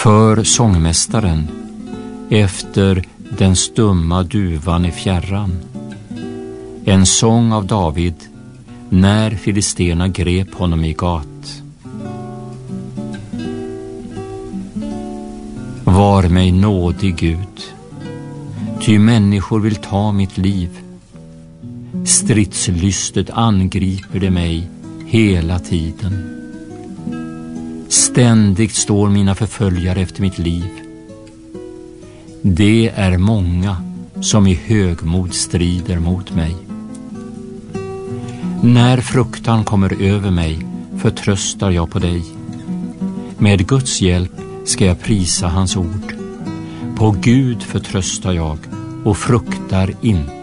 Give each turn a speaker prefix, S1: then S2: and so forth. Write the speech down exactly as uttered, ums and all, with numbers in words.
S1: För sångmästaren, efter den stumma duvan i fjärran. En sång av David, när filisterna grep honom i gat. Var mig nådig, Gud, ty människor vill ta mitt liv. Stridslystet angriper det mig hela tiden. Ständigt står mina förföljare efter mitt liv. Det är många som i högmod strider mot mig. När fruktan kommer över mig förtröstar jag på dig. Med Guds hjälp ska jag prisa hans ord. På Gud förtröstar jag och fruktar inte.